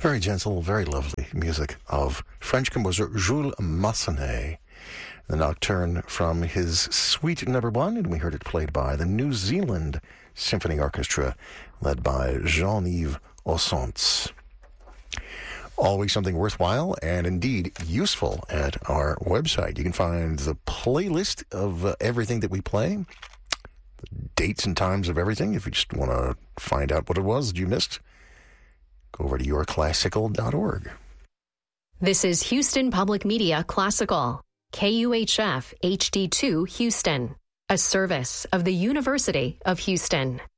Very gentle, very lovely music of French composer Jules Massenet. The Nocturne from his Suite No. 1, and we heard it played by the New Zealand Symphony Orchestra, led by Jean-Yves Ossonce. Always something worthwhile and indeed useful at our website. You can find the playlist of everything that we play, the dates and times of everything. If you just want to find out what it was that you missed, go over to yourclassical.org. This is Houston Public Media Classical, KUHF HD2 Houston, a service of the University of Houston.